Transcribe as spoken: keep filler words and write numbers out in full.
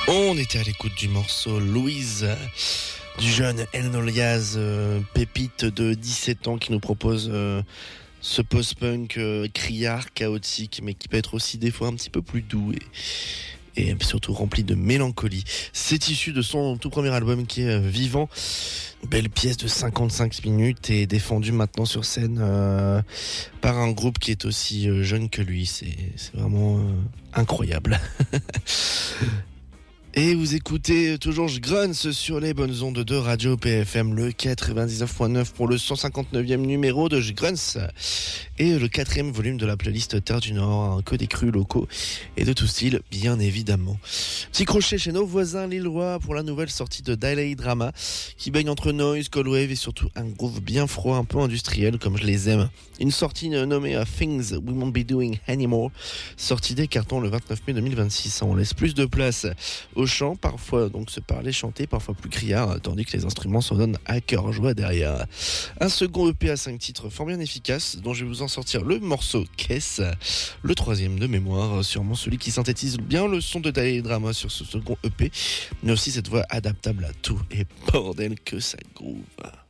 On était à l'écoute du morceau Louise du jeune Elnoliaz, euh, pépite de dix-sept ans qui nous propose euh, ce post-punk euh, criard, chaotique, mais qui peut être aussi des fois un petit peu plus doux et, et surtout rempli de mélancolie. C'est issu de son tout premier album qui est euh, Vivant. Belle pièce de cinquante-cinq minutes et défendue maintenant sur scène euh, par un groupe qui est aussi euh, jeune que lui. C'est, c'est vraiment euh, incroyable. Et vous écoutez toujours Jgrunts sur les bonnes ondes de Radio P F M, le quatre-vingt-dix-neuf point neuf pour le cent cinquante-neuvième numéro de Jgrunts et le quatrième volume de la playlist Terre du Nord, que des crus locaux et de tout style, bien évidemment. Petit crochet chez nos voisins lillois pour la nouvelle sortie de Dalai Drama, qui baigne entre noise, cold wave et surtout un groove bien froid, un peu industriel comme je les aime. Une sortie nommée uh, Things We Won't Be Doing Anymore, sortie des cartons le vingt-neuf mai deux mille vingt-six. On laisse plus de place au chant, parfois donc se parler, chanter, parfois plus criard, tandis que les instruments s'en donnent à cœur joie derrière. Un second E P à cinq titres fort bien efficace, dont je vais vous en sortir le morceau Caisse, le troisième de mémoire, sûrement celui qui synthétise bien le son de Dalai Drama sur ce second E P, mais aussi cette voix adaptable à tout, et bordel que ça groove.